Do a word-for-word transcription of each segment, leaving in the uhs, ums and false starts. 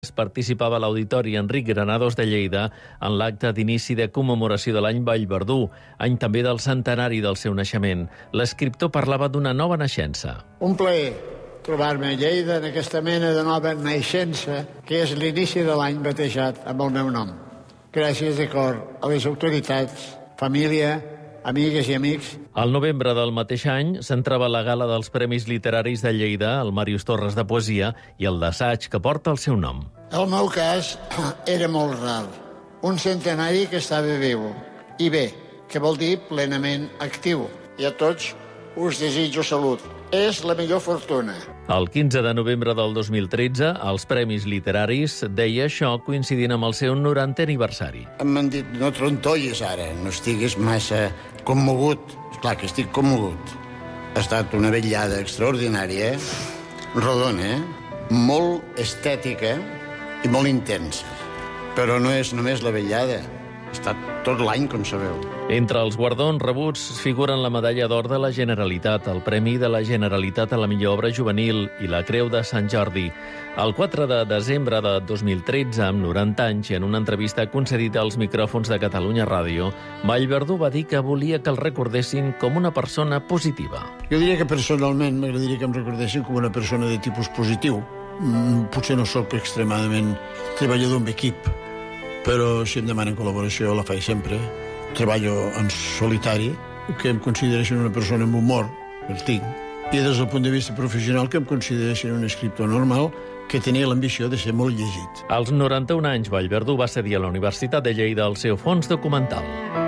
Participava a l'Auditori Enric Granados de Lleida en l'acte d'inici de commemoració de l'any Vallverdú, any també del centenari del seu naixement. L'escriptor parlava d'una nova naixença. Un plaer trobar-me a Lleida en aquesta mena de nova naixença, que és l'inici de l'any batejat amb el meu nom. Gràcies de cor a les autoritats, família, amigues i amics. Al novembre del mateix any s'entrava la gala dels Premis Literaris de Lleida, el Màrius Torres de Poesia i el d'assaig que porta el seu nom. El meu cas era molt rar. Un centenari que estava viu. I bé, que vol dir plenament actiu. I a tots us desitjo salut. És la millor fortuna. El quinze de novembre del dos mil tretze, els Premis Literaris deia això coincidint amb el seu norantè aniversari. M'han dit, no trontollis ara, no estiguis massa commogut. Esclar que estic commogut. Ha estat una vetllada extraordinària, rodona, molt estètica i molt intensa. Però no és només la vetllada. Ha estat tot l'any, com sabeu. Entre els guardons rebuts figuren la Medalla d'Or de la Generalitat, el Premi de la Generalitat a la millor obra juvenil i la Creu de Sant Jordi. El quatre de desembre de dos mil tretze, amb noranta anys, i en una entrevista concedida als micròfons de Catalunya Ràdio, Vallverdú va dir que volia que el recordessin com una persona positiva. Jo diria que personalment m'agradaria que em recordessin com una persona de tipus positiu. Potser no sóc extremadament treballador amb equip, però si em demanen col·laboració la faig sempre. Treballo en solitari, que em considereixen una persona amb humor, el tinc, i des del punt de vista professional que em considereixen un escriptor normal que tenia l'ambició de ser molt llegit. Als noranta-un anys, Vallverdú va cedir a la Universitat de Lleida el seu fons documental.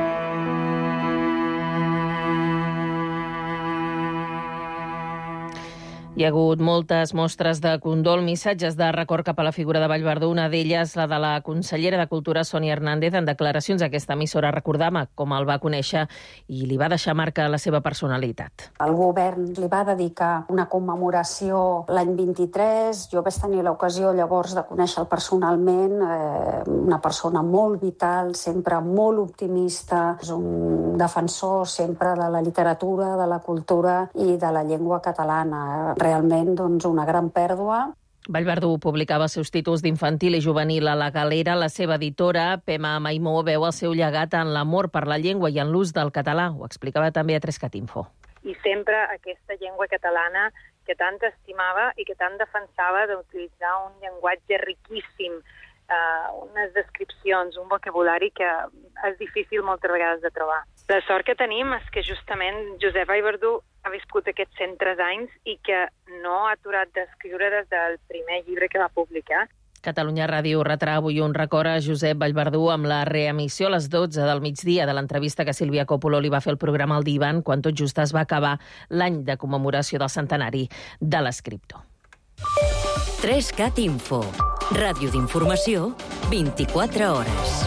Hi ha hagut moltes mostres de condol, missatges de record cap a la figura de Vallverdú. Una d'elles, la de la consellera de Cultura, Sònia Hernández, en declaracions a aquesta emissora recordava com el va conèixer i li va deixar marca la seva personalitat. El govern li va dedicar una commemoració l'any vint-i-tres. Jo vaig tenir l'ocasió llavors de conèixer-lo personalment, eh, una persona molt vital, sempre molt optimista, és un defensor sempre de la literatura, de la cultura i de la llengua catalana. Realment, doncs, una gran pèrdua. Vallverdú publicava els seus títols d'infantil i juvenil a La Galera. La seva editora, Pema Maimó, veu el seu llegat en l'amor per la llengua i en l'ús del català. Ho explicava també a Trescat Info. I sempre aquesta llengua catalana que tant estimava i que tant defensava d'utilitzar un llenguatge riquíssim, eh, unes descripcions, un vocabulari que és difícil moltes vegades de trobar. La sort que tenim és que justament Josep Vallverdú ha viscut aquests cent tres anys i que no ha aturat d'escriure des del primer llibre que va publicar. Catalunya Ràdio retrà avui un record a Josep Vallverdú amb la reemissió a les dotze del migdia de l'entrevista que Sílvia Coppolo li va fer al programa El Divan quan tot just es va acabar l'any de commemoració del centenari de l'escriptor. Trescat Info. Ràdio d'informació, vint-i-quatre hores.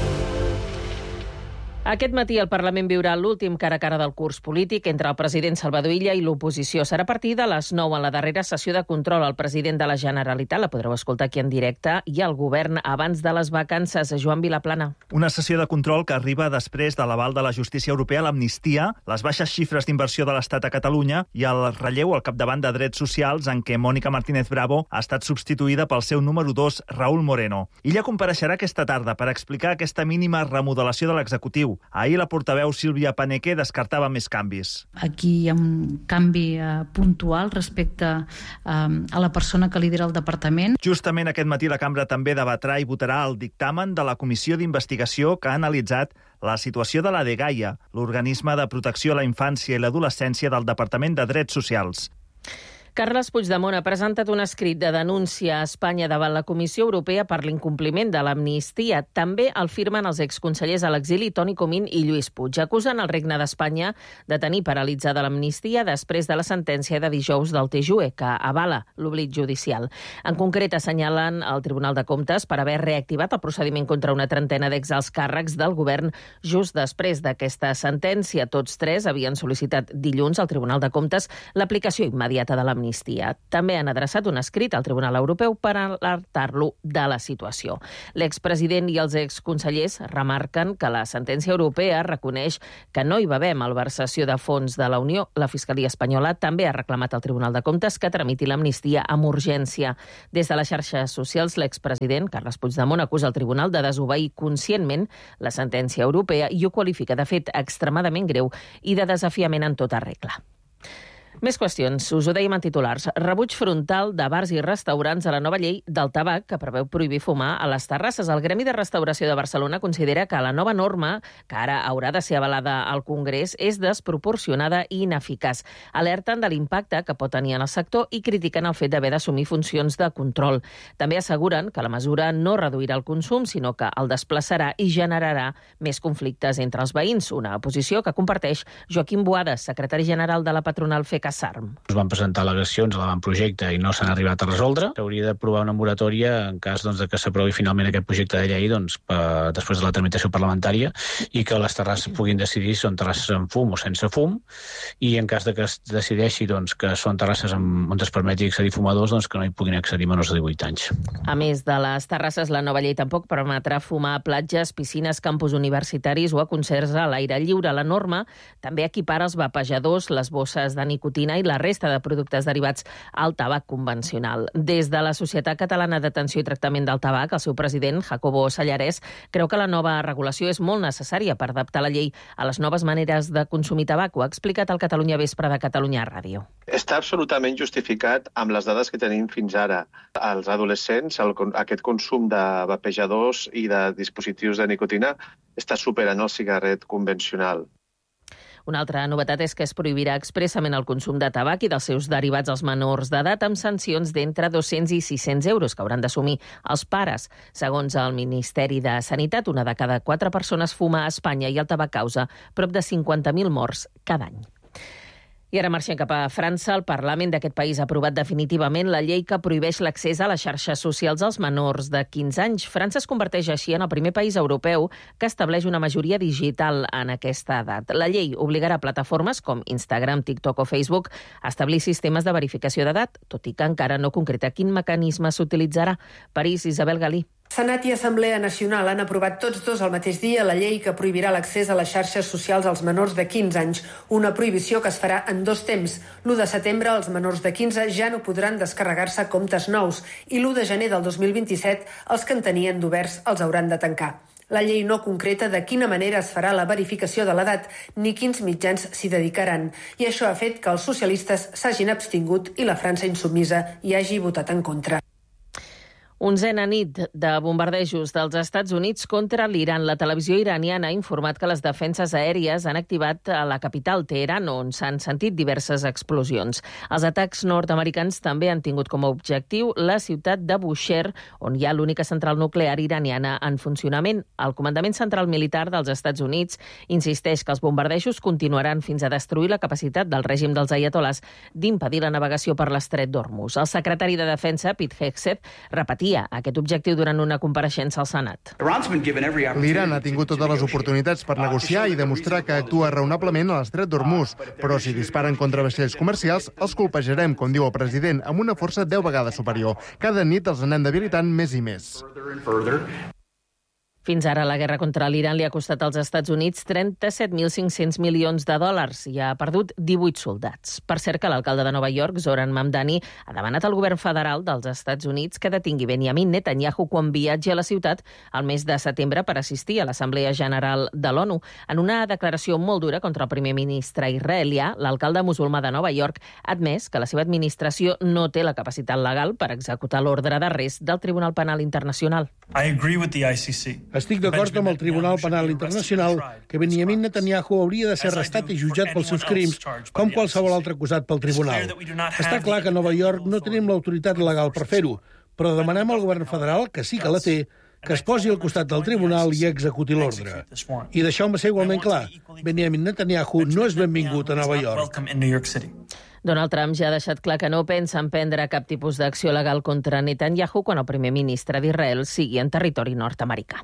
Aquest matí el Parlament viurà l'últim cara a cara del curs polític entre el president Salvador Illa i l'oposició. Serà a partir de les nou en la darrera sessió de control al president de la Generalitat. La podreu escoltar aquí en directe i al govern abans de les vacances. Joan Vilaplana. Una sessió de control que arriba després de l'aval de la justícia europea a l'amnistia, les baixes xifres d'inversió de l'Estat a Catalunya i el relleu al capdavant de drets socials en què Mònica Martínez Bravo ha estat substituïda pel seu número dos, Raúl Moreno. Illa compareixerà aquesta tarda per explicar aquesta mínima remodelació de l'executiu. Ahir la portaveu Sílvia Paneque descartava més canvis. Aquí hi ha un canvi eh, puntual respecte eh, a la persona que lidera el departament. Justament aquest matí la cambra també debatrà i votarà el dictamen de la comissió d'investigació que ha analitzat la situació de la dgaia, l'organisme de protecció a la infància i l'adolescència del Departament de Drets Socials. Carles Puigdemont ha presentat un escrit de denúncia a Espanya davant la Comissió Europea per l'incompliment de l'amnistia. També el firmen els exconsellers a l'exili Toni Comín i Lluís Puig. Acusen el Regne d'Espanya de tenir paralitzada l'amnistia després de la sentència de dijous del T J U E, que avala l'oblit judicial. En concret, assenyalen el Tribunal de Comptes per haver reactivat el procediment contra una trentena d'exalts càrrecs del govern just després d'aquesta sentència. Tots tres havien sol·licitat dilluns al Tribunal de Comptes l'aplicació immediata de l'amnistia. l'amnistia. També han adreçat un escrit al Tribunal Europeu per alertar-lo de la situació. L'expresident i els exconsellers remarquen que la sentència europea reconeix que no hi va haver malversació de fons de la Unió. La Fiscalia espanyola també ha reclamat al Tribunal de Comptes que tramiti l'amnistia amb urgència. Des de les xarxes socials, l'expresident Carles Puigdemont acusa el Tribunal de desobeir conscientment la sentència europea i ho qualifica de fet extremadament greu i de desafiament en tota regla. Més qüestions. Us ho dèiem en titulars. Rebuig frontal de bars i restaurants a la nova llei del tabac que preveu prohibir fumar a les terrasses. El Gremi de Restauració de Barcelona considera que la nova norma, que ara haurà de ser avalada al Congrés, és desproporcionada i ineficaç. Alerten de l'impacte que pot tenir en el sector i critiquen el fet d'haver d'assumir funcions de control. També asseguren que la mesura no reduirà el consum, sinó que el desplaçarà i generarà més conflictes entre els veïns. Una posició que comparteix Joaquim Boades, secretari general de la patronal F E C A SARM. Es van presentar al·legacions a l'avantprojecte i no s'han arribat a resoldre. S'hauria d'aprovar una moratòria en cas doncs, de que s'aprovi finalment aquest projecte de llei doncs, per, després de la tramitació parlamentària i que les terrasses puguin decidir si són terrasses amb fum o sense fum i en cas de que es decideixi doncs, que són terrasses amb, on es permeti accedir fumadors, doncs, que no hi puguin accedir menors de divuit anys. A més de les terrasses, la nova llei tampoc permetrà fumar a platges, piscines, campus universitaris o a concerts a l'aire lliure. La norma també equipara els vapejadors, les bosses de nicotina i la resta de productes derivats al tabac convencional. Des de la Societat Catalana d'Atenció i Tractament del Tabac, el seu president, Jacobo Sallarès, creu que la nova regulació és molt necessària per adaptar la llei a les noves maneres de consumir tabac. Ho ha explicat al Catalunya Vespre de Catalunya Ràdio. Està absolutament justificat amb les dades que tenim fins ara. Els adolescents, el, aquest consum de vapejadors i de dispositius de nicotina està superant el cigarret convencional. Una altra novetat és que es prohibirà expressament el consum de tabac i dels seus derivats als menors d'edat amb sancions d'entre dos-cents i sis-cents euros que hauran d'assumir els pares. Segons el Ministeri de Sanitat, una de cada quatre persones fuma a Espanya i el tabac causa prop de cinquanta mil morts cada any. I ara marxem cap a França. El Parlament d'aquest país ha aprovat definitivament la llei que prohibeix l'accés a les xarxes socials als menors de quinze anys. França es converteix així en el primer país europeu que estableix una majoria digital en aquesta edat. La llei obligarà plataformes com Instagram, TikTok o Facebook a establir sistemes de verificació d'edat, tot i que encara no concreta quin mecanisme s'utilitzarà. París, Isabel Galí. Senat i Assemblea Nacional han aprovat tots dos al mateix dia la llei que prohibirà l'accés a les xarxes socials als menors de quinze anys, una prohibició que es farà en dos temps. l'u de setembre els menors de quinze ja no podran descarregar-se comptes nous i l'u de gener del dos mil vint-i-set els que en tenien d'oberts els hauran de tancar. La llei no concreta de quina manera es farà la verificació de l'edat ni quins mitjans s'hi dedicaran. I això ha fet que els socialistes s'hagin abstingut i la França insubmisa hi hagi votat en contra. Onzena nit de bombardejos dels Estats Units contra l'Iran. La televisió iraniana ha informat que les defenses aèries han activat a la capital, Teheran, on s'han sentit diverses explosions. Els atacs nord-americans també han tingut com a objectiu la ciutat de Bushehr, on hi ha l'única central nuclear iraniana en funcionament. El Comandament Central Militar dels Estats Units insisteix que els bombardejos continuaran fins a destruir la capacitat del règim dels aiatolars d'impedir la navegació per l'estret d'Hormuz. El secretari de Defensa, Pete Hegseth, repetia aquest objectiu durant una compareixença al Senat. L'Iran ha tingut totes les oportunitats per negociar i demostrar que actua raonablement a l'estret d'Hormuz, però si disparen contra vaixells comercials, els colpejarem, com diu el president, amb una força deu vegades superior. Cada nit els anem debilitant més i més. Fins ara, la guerra contra l'Iran li ha costat als Estats Units trenta-set mil cinc-cents milions de dòlars i ha perdut divuit soldats. Per cert, que l'alcalde de Nova York, Zoran Mamdani, ha demanat al govern federal dels Estats Units que detingui Benjamin Netanyahu quan viatgi a la ciutat al mes de setembre per assistir a l'Assemblea General de l'ONU. En una declaració molt dura contra el primer ministre israelià, l'alcalde musulmà de Nova York ha admès que la seva administració no té la capacitat legal per executar l'ordre d'arrest del Tribunal Penal Internacional. I agree with the I C C. Estic d'acord amb el Tribunal Penal Internacional que Benjamin Netanyahu hauria de ser arrestat i jutjat pels seus crims, com qualsevol altre acusat pel Tribunal. Està clar que a Nova York no tenim l'autoritat legal per fer-ho, però demanem al govern federal, que sí que la té, que es posi al costat del Tribunal i executi l'ordre. I deixeu-me ser igualment clar, Benjamin Netanyahu no és benvingut a Nova York. Donald Trump ja ha deixat clar que no pensa emprendre cap tipus d'acció legal contra Netanyahu quan el primer ministre d'Israel sigui en territori nord-americà.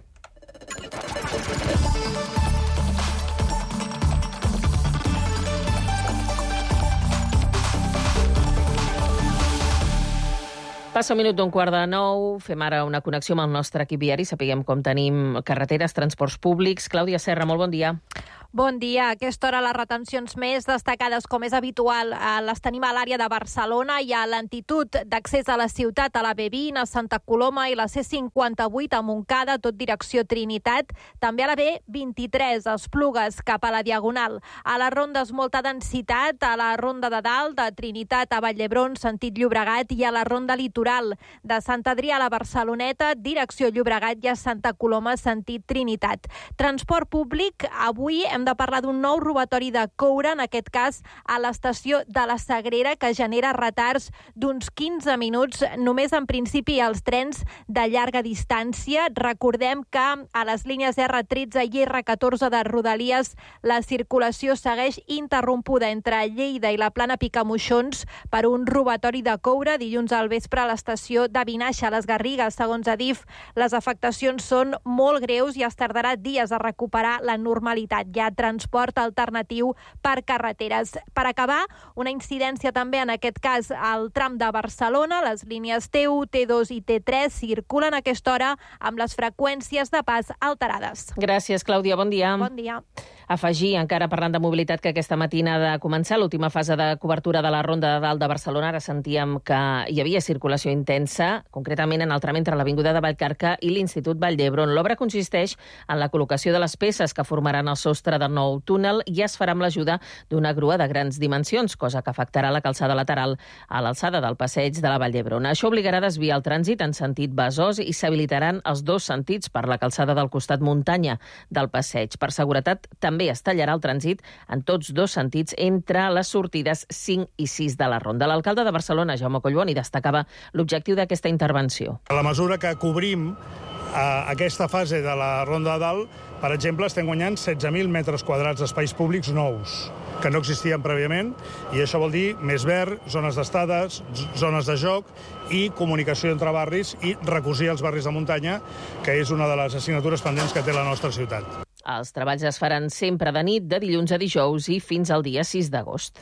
Passa un minut d'un quart de nou, fem ara una connexió amb el nostre equip viari, sapiguem com tenim carreteres, transports públics. Clàudia Serra, molt bon dia. Bon dia. A aquesta hora les retencions més destacades, com és habitual, les tenim a l'àrea de Barcelona. Hi ha lentitud d'accés a la ciutat, a la B vint, a Santa Coloma i la C cinquanta-vuit a Montcada, tot direcció Trinitat. També a la B vint-i-tres, a Esplugues, cap a la Diagonal. A les rondes, molta densitat, a la ronda de dalt, de Trinitat a Vall d'Hebron, sentit Llobregat, i a la ronda litoral, de Sant Adrià a la Barceloneta, direcció Llobregat, i a Santa Coloma, sentit Trinitat. Transport públic, avui hem de parlar d'un nou robatori de coure, en aquest cas a l'estació de la Sagrera, que genera retards d'uns quinze minuts, només en principi als trens de llarga distància. Recordem que a les línies erre tretze i erre catorze de Rodalies la circulació segueix interrompuda entre Lleida i la Plana Picamoixons per un robatori de coure dilluns al vespre a l'estació de Vinaixa, a les Garrigues. Segons Adif, les afectacions són molt greus i es tardarà dies a recuperar la normalitat. Hi ha transport alternatiu per carreteres. Per acabar, una incidència també en aquest cas al tram de Barcelona. Les línies T u, T dos i T tres circulen a aquesta hora amb les freqüències de pas alterades. Gràcies, Clàudia. Bon dia. Bon dia. Afegir, encara parlant de mobilitat, que aquesta matina ha de començar l'última fase de cobertura de la Ronda de Dalt de Barcelona. Ara sentíem que hi havia circulació intensa, concretament en el tram entre l'Avinguda de Vallcarca i l'Institut Vall d'Hebron. L'obra consisteix en la col·locació de les peces que formaran el sostre del nou túnel i es farà amb l'ajuda d'una grua de grans dimensions, cosa que afectarà la calçada lateral a l'alçada del passeig de la Vall d'Hebron. Això obligarà a desviar el trànsit en sentit Besòs i s'habilitaran els dos sentits per la calçada del costat muntanya del passeig. Per seguretat, també es tallarà el trànsit en tots dos sentits entre les sortides cinc i sis de la Ronda. L'alcalde de Barcelona, Jaume Collboni, destacava l'objectiu d'aquesta intervenció. A la mesura que cobrim eh, aquesta fase de la Ronda de Dalt, per exemple, estem guanyant setze mil metres quadrats d'espais públics nous, que no existien prèviament, i això vol dir més verd, zones d'estades, zones de joc i comunicació entre barris i recosir els barris de muntanya, que és una de les assignatures pendents que té la nostra ciutat. Els treballs es faran sempre de nit, de dilluns a dijous i fins al dia sis d'agost.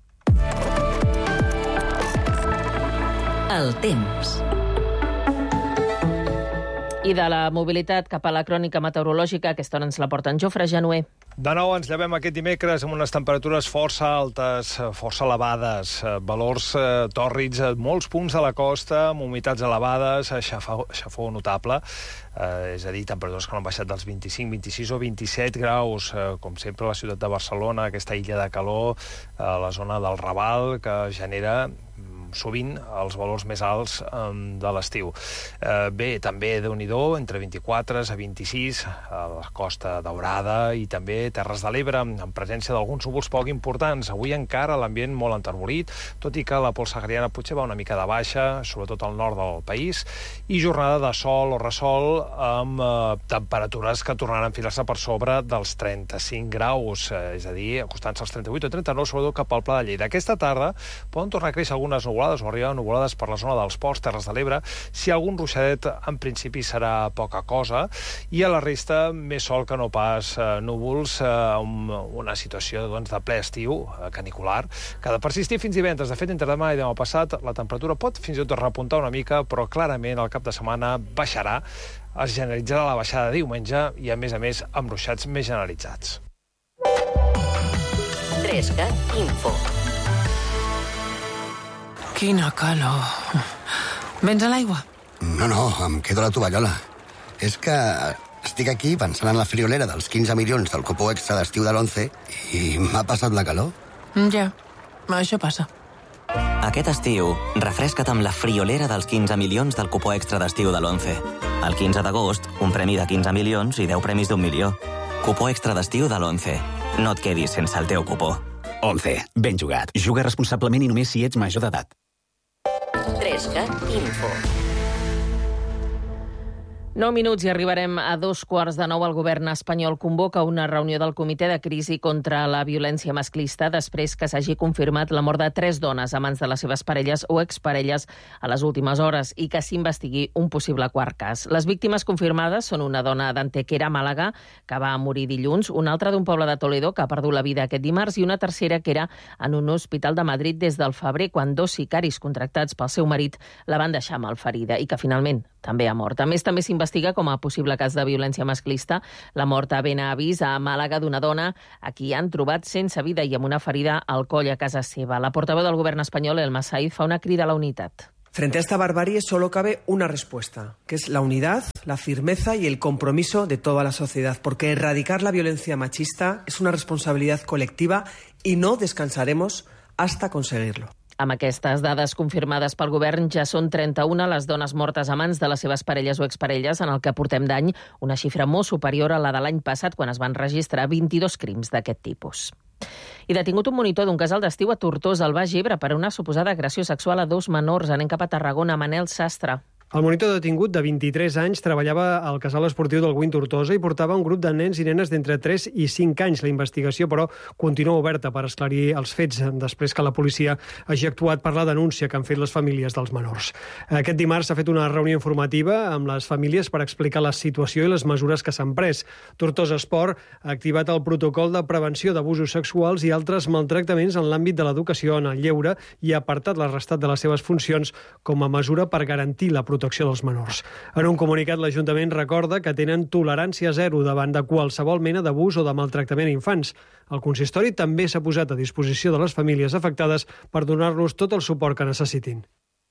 El temps. I de la mobilitat cap a la crònica meteorològica, aquesta hora ens la porta en Jofre Januer. De nou ens llevem aquest dimecres amb unes temperatures força altes, força elevades, valors eh, tòrrids a molts punts de la costa, amb humitats elevades, xafó, xafó notable, eh, és a dir, temperatures que no han baixat dels vint-i-cinc, vint-i-sis o vint-i-set graus, eh, com sempre a la ciutat de Barcelona, aquesta illa de calor, a la zona del Raval, que genera sovint els valors més alts um, de l'estiu. Eh, bé, també, Déu-n'hi-do, entre vint-i-quatre a vint-i-sis, a la Costa Daurada i també Terres de l'Ebre, amb presència d'alguns núvols poc importants. Avui encara l'ambient molt enterbolit, tot i que la pols sahariana potser va una mica de baixa, sobretot al nord del país, i jornada de sol o ressol amb eh, temperatures que tornaran a enfilar-se per sobre dels trenta-cinc graus, eh, és a dir, acostant-se als trenta-vuit o trenta-nou, sobretot cap al Pla de Lleida. Aquesta tarda poden tornar a créixer algunes nuvolades o arribar nuvolades per la zona dels Ports, Terres de l'Ebre, si algun ruixadet en principi serà poca cosa, i a la resta més sol que no pas eh, núvols, eh, amb una situació doncs, de ple estiu, eh, canicular, que ha de persistir fins divendres. De fet, entre demà i demà passat la temperatura pot fins i tot repuntar una mica, però clarament el cap de setmana baixarà, es generalitzarà la baixada de diumenge i a més a més amb ruixats més generalitzats. tres cat Info. Quina calor. Vens a l'aigua? No, no, em quedo a la tovallola. És que estic aquí pensant en la friolera dels quinze milions del cupó extra d'estiu de l'once i m'ha passat la calor. Ja, això passa. Aquest estiu, refresca't amb la friolera dels quinze milions del cupó extra d'estiu de l'once. El quinze d'agost, un premi de quinze milions i deu premis d'un milió. Cupó extra d'estiu de l'once. No et quedis sense el teu cupó. once. Ben jugat. Juga responsablement i només si ets major d'edat. tres cat Info. Nou minuts i arribarem a dos quarts de nou. El govern espanyol convoca una reunió del Comitè de Crisi contra la Violència Masclista després que s'hagi confirmat la mort de tres dones a mans de les seves parelles o exparelles a les últimes hores i que s'investigui un possible quart cas. Les víctimes confirmades són una dona d'Antequera, Màlaga, que va morir dilluns, una altra d'un poble de Toledo, que ha perdut la vida aquest dimarts, i una tercera que era en un hospital de Madrid des del febrer, quan dos sicaris contractats pel seu marit la van deixar malferida i que finalment també ha mort. A més, també s'investiga com a possible cas de violència masclista la mort a Benavís, a Màlaga, d'una dona a qui han trobat sense vida i amb una ferida al coll a casa seva. La portaveu del govern espanyol, Elma Said, fa una crida a la unitat. Frente a esta barbarie solo cabe una respuesta, que es la unidad, la firmeza y el compromiso de toda la sociedad, porque erradicar la violencia machista es una responsabilidad colectiva y no descansaremos hasta conseguirlo. Amb aquestes dades confirmades pel govern, ja són trenta-una les dones mortes a mans de les seves parelles o exparelles en el que portem d'any, una xifra molt superior a la de l'any passat, quan es van registrar vint-i-dos crims d'aquest tipus. I detingut un monitor d'un casal d'estiu a Tortosa, al Baix Ebre, per una suposada agressió sexual a dos menors. Anem cap a Tarragona. Manel Sastre. El monitor detingut de vint-i-tres anys treballava al casal esportiu del Guin Tortosa i portava un grup de nens i nenes d'entre tres i cinc anys. La investigació, però, continua oberta per esclarir els fets després que la policia hagi actuat per la denúncia que han fet les famílies dels menors. Aquest dimarts s'ha fet una reunió informativa amb les famílies per explicar la situació i les mesures que s'han pres. Tortosa Esport ha activat el protocol de prevenció d'abusos sexuals i altres maltractaments en l'àmbit de l'educació en el lleure i ha apartat l'Estat de les seves funcions com a mesura per garantir la protecció protecció dels menors. En un comunicat, l'Ajuntament recorda que tenen tolerància zero davant de qualsevol mena d'abús o de maltractament a infants. El consistori també s'ha posat a disposició de les famílies afectades per donar-los tot el suport que necessitin.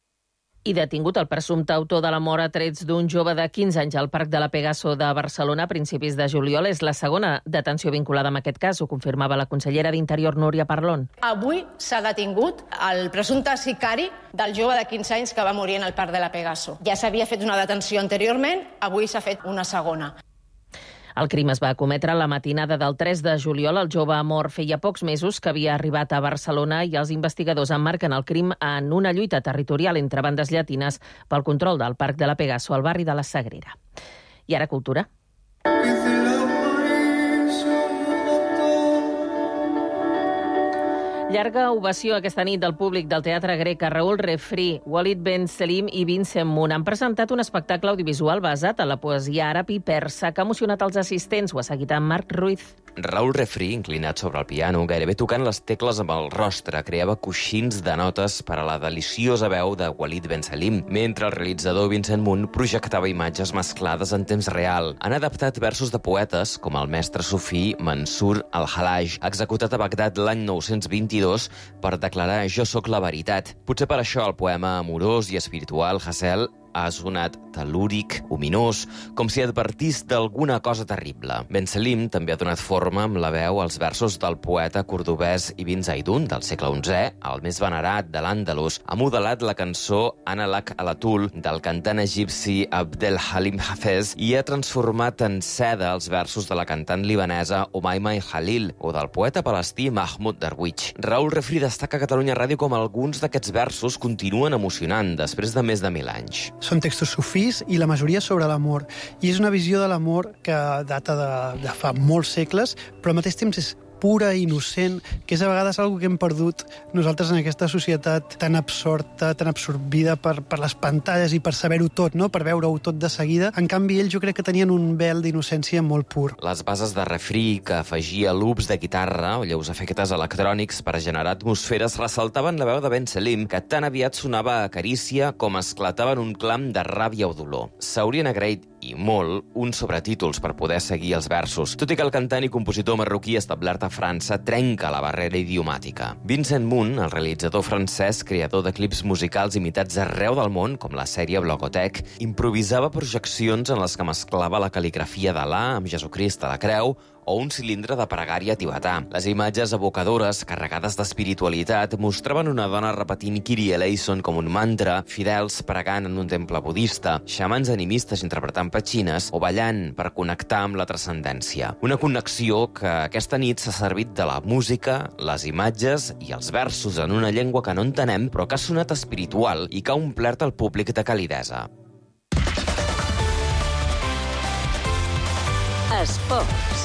I detingut el presumpte autor de la mort a trets d'un jove de quinze anys al Parc de la Pegaso de Barcelona a principis de juliol. És la segona detenció vinculada amb aquest cas, ho confirmava la consellera d'Interior, Núria Parlon. Avui s'ha detingut el presumpte sicari del jove de quinze anys que va morir en el Parc de la Pegaso. Ja s'havia fet una detenció anteriorment, avui s'ha fet una segona. El crim es va cometre la matinada del tres de juliol. El jove mort feia pocs mesos que havia arribat a Barcelona i els investigadors emmarquen el crim en una lluita territorial entre bandes llatines pel control del Parc de la Pegaso al barri de la Sagrera. I ara cultura. Llarga ovació aquesta nit del públic del Teatre Grec a Raül Refri, Walid Ben Selim i Vincent Moon. Han presentat un espectacle audiovisual basat en la poesia àrab i persa que ha emocionat els assistents. Ho ha seguit amb Marc Ruiz. Raül Refri, inclinat sobre el piano, gairebé tocant les tecles amb el rostre, creava coixins de notes per a la deliciosa veu de Walid Ben Selim, mentre el realitzador Vincent Moon projectava imatges mesclades en temps real. Han adaptat versos de poetes com el mestre sufí Mansur al-Halaj, executat a Bagdad l'any nou-cents vint-i-dos per declarar «Jo sóc la veritat». Potser per això el poema amorós i espiritual Hazel ha sonat tel·lúric, ominós, com si advertís d'alguna cosa terrible. Ben Selim també ha donat forma amb la veu als versos del poeta cordobès Ibn Zaidun del segle onzè, el més venerat de l'Àndalus. Ha modelat la cançó Analak Alatul del cantant egipci Abdel Halim Hafez i ha transformat en seda els versos de la cantant libanesa Umayma Halil o del poeta palestí Mahmoud Darwish. Raül Refri destaca a Catalunya Ràdio com alguns d'aquests versos continuen emocionant després de més de mil anys. Són textos sufís i la majoria sobre l'amor. I és una visió de l'amor que data de, de fa molts segles, però al mateix temps és pura i innocent, que és a vegades algo que hem perdut nosaltres en aquesta societat tan absorta, tan absorbida per, per les pantalles i per saber-ho tot, no? Per veure-ho tot de seguida. En canvi, ells jo crec que tenien un vel d'innocència molt pur. Les bases de Refri, que afegia loops de guitarra o lleus efectes electrònics per generar atmosferes, ressaltaven la veu de Ben Selim, que tan aviat sonava a carícia com esclatava en un clam de ràbia o dolor. S'haurien agraït i molt uns sobretítols per poder seguir els versos, tot i que el cantant i compositor marroquí establert a França trenca la barrera idiomàtica. Vincent Moon, el realitzador francès, creador de clips musicals imitats arreu del món, com la sèrie Blogotech, improvisava projeccions en les que mesclava la cal·ligrafia d'Alà amb Jesucrist a la creu o un cilindre de pregària tibetà. Les imatges evocadores, carregades d'espiritualitat, mostraven una dona repetint Kyrie eleison com un mantra, fidels pregant en un temple budista, xamans animistes interpretant petxines o ballant per connectar amb la transcendència. Una connexió que aquesta nit s'ha servit de la música, les imatges i els versos en una llengua que no entenem, però que ha sonat espiritual i que ha omplert el públic de calidesa. Esports.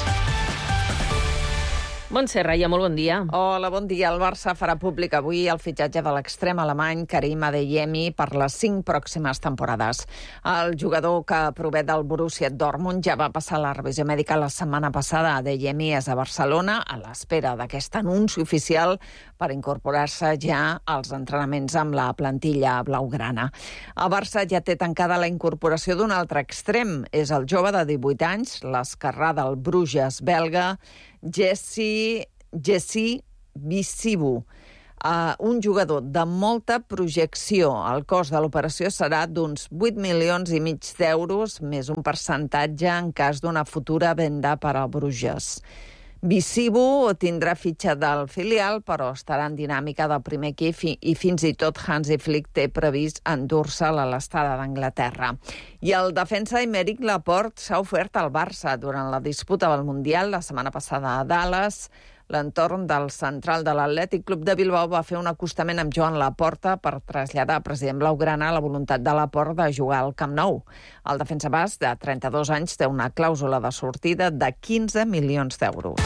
Montse Raia, molt bon dia. Hola, bon dia. El Barça farà públic avui el fitxatge de l'extrem alemany Karim Adeyemi per les cinc pròximes temporades. El jugador que prové del Borussia Dortmund ja va passar la revisió mèdica la setmana passada. Adeyemi és a Barcelona a l'espera d'aquest anunci oficial per incorporar-se ja als entrenaments amb la plantilla blaugrana. El Barça ja té tancada la incorporació d'un altre extrem. És el jove de divuit anys, l'esquerrà del Bruges belga, Jesse, Jesse Bisibu, uh, un jugador de molta projecció. El cost de l'operació serà d'uns vuit milions i mig d'euros, més un percentatge en cas d'una futura venda per al Bruges. Bisibu tindrà fitxa del filial, però estarà en dinàmica del primer equip i fins i tot Hansi Flick té previst endur-se'l a l'estada d'Anglaterra. I el defensa Aymeric Laporte s'ha ofert al Barça durant la disputa del Mundial la setmana passada a Dallas. L'entorn del central de l'Atlètic Club de Bilbao va fer un acostament amb Joan Laporta per traslladar al president blaugrana la voluntat de Laporte de jugar al Camp Nou. El defensa basc, de trenta-dos anys, té una clàusula de sortida de quinze milions d'euros.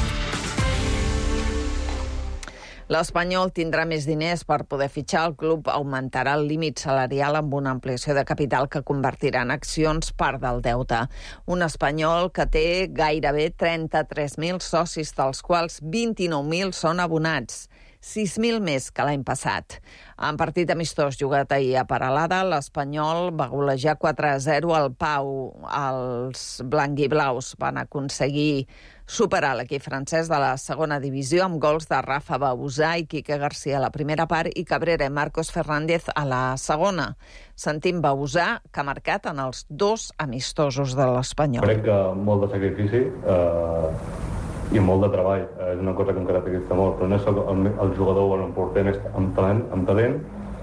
L'Espanyol tindrà més diners per poder fitxar. El club augmentarà el límit salarial amb una ampliació de capital que convertirà en accions part del deute. Un Espanyol que té gairebé trenta-tres mil socis, dels quals vint-i-nou mil són abonats, sis mil més que l'any passat. En partit amistós jugat ahir a Peralada, l'Espanyol va golejar quatre a zero al Pau. Els blanc-i-blaus van aconseguir superar l'equip francès de la segona divisió amb gols de Rafa Bausà i Quique García a la primera part i Cabrera i Marcos Fernández a la segona. Sentim Bausà, que ha marcat en els dos amistosos de l'Espanyol. Crec que molt de sacrifici eh, i molt de treball. És una cosa que em caracteritza molt, però no és el, el, el jugador o el porter amb talent, amb talent.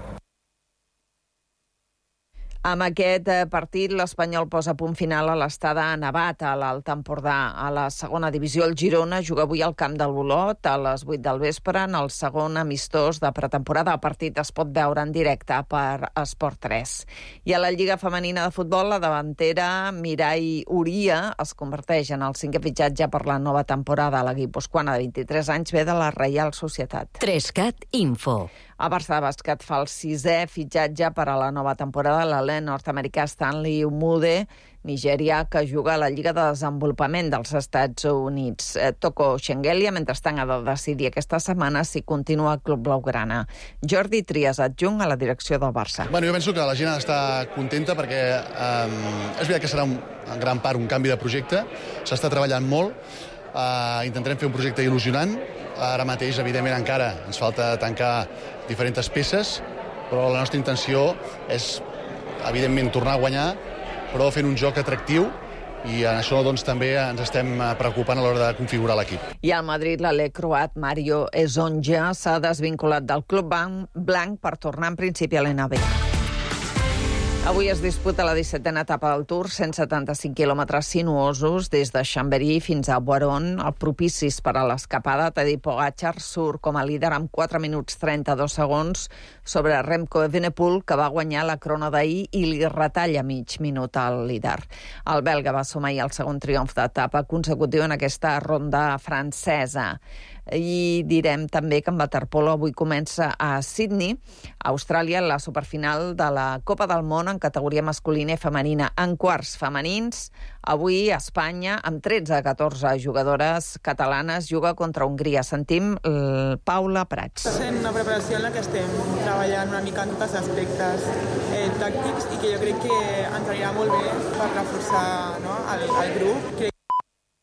Amb aquest partit, l'Espanyol posa punt final a l'estada a Nevat, a l'Alt Empordà. A la segona divisió, el Girona juga avui al Camp del Bolot a les vuit del vespre en el segon amistós de pretemporada. El partit es pot veure en directe per Esport tres. I a la Lliga Femenina de Futbol, la davantera Mirai Uria es converteix en el cinquè fitxatge per la nova temporada. La guipuscoana de vint-i-tres anys ve de la Reial Societat. Trescat Info. El Barça de bàsquet fa el sisè fitxatge per a la nova temporada. L'alè nord-americà Stanley Umude, nigerià, que juga a la Lliga de Desenvolupament dels Estats Units. Toko Shengelia, mentrestant, ha de decidir aquesta setmana si continua al Club Blaugrana. Jordi Trias, adjunt a la direcció del Barça. Bueno, jo penso que la gent ha d'estar contenta perquè eh, és veritat que serà un, en gran part un canvi de projecte. S'està treballant molt. Eh, intentarem fer un projecte il·lusionant. Ara mateix, evidentment, encara ens falta tancar diferents peces, però la nostra intenció és, evidentment, tornar a guanyar, però fent un joc atractiu, i en això doncs, també ens estem preocupant a l'hora de configurar l'equip. I al Madrid, l'alè croat Mario Ezonja s'ha desvinculat del club blanc per tornar en principi a l'N B A. Avui es disputa la dissetena etapa del Tour, cent setanta-cinc quilòmetres sinuosos des de Chambéry fins a Boiron. El propicis per a l'escapada, Tadej Pogačar surt com a líder amb quatre minuts trenta-dos segons sobre Remco Evenepoel, que va guanyar la crona d'ahir i li retalla mig minut al líder. El belga va sumar ahir el segon triomf d'etapa consecutiu en aquesta ronda francesa. I direm també que en waterpolo avui comença a Sydney, a Austràlia, la superfinal de la Copa del Món en categoria masculina i femenina. En quarts femenins, avui Espanya, amb tretze a catorze jugadores catalanes, juga contra Hongria. Sentim el Paula Prats. Està sent una preparació en la que estem treballant una mica en tots els aspectes eh, tàctics i que jo crec que ens anirà molt bé per reforçar, no, el, el grup. Crec